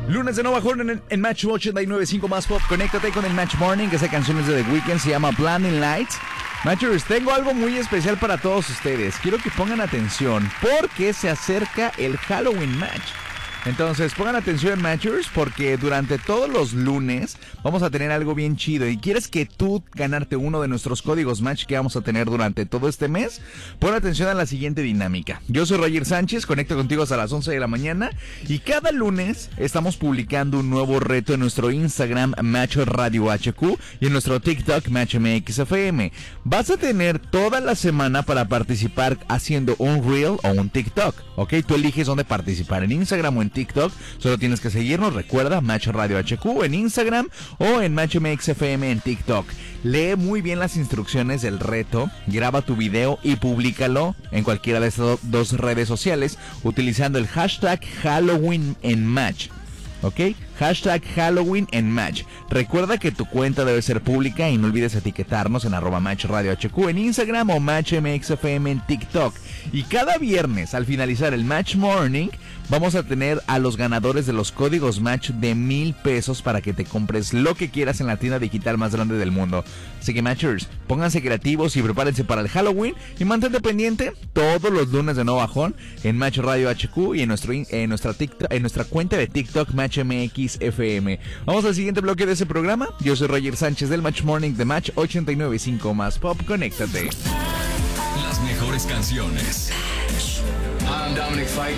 Lunes de Nova Horn en Match 89.5 más pop. Conéctate con el Match Morning. Esa canción es de The Weeknd, se llama Blinding Lights. Matchers, tengo algo muy especial para todos ustedes. Quiero que pongan atención porque se acerca el Halloween Match. Entonces pongan atención, Matchers, porque durante todos los lunes vamos a tener algo bien chido. Y quieres que tú ganarte uno de nuestros códigos Match que vamos a tener durante todo este mes, pon atención a la siguiente dinámica. Yo soy Roger Sánchez, conecto contigo hasta las 11 de la mañana. Y cada lunes estamos publicando un nuevo reto en nuestro Instagram Match Radio HQ y en nuestro TikTok Match MXFM. Vas a tener toda la semana para participar haciendo un Reel o un TikTok, ¿ok? Tú eliges dónde participar, en Instagram o en TikTok. Solo tienes que seguirnos, recuerda, Match Radio HQ en Instagram o en Match MXFM en TikTok. Lee muy bien las instrucciones del reto, graba tu video y públicalo en cualquiera de estas dos redes sociales utilizando el hashtag Halloween en Match. ¿Ok? Hashtag Halloween en Match. Recuerda que tu cuenta debe ser pública y no olvides etiquetarnos en @Match Radio HQ en Instagram o Match MXFM en TikTok. Y cada viernes al finalizar el Match Morning vamos a tener a los ganadores de los códigos Match de 1,000 pesos para que te compres lo que quieras en la tienda digital más grande del mundo. Así que Matchers, pónganse creativos y prepárense para el Halloween y mantente pendiente todos los lunes de Nova Horn en Match Radio HQ y en nuestra cuenta de TikTok Match MXFM. Vamos al siguiente bloque de ese programa. Yo soy Roger Sánchez del Match Morning de Match 89.5 más pop. Conéctate. Las mejores canciones. I'm Dominic Fike.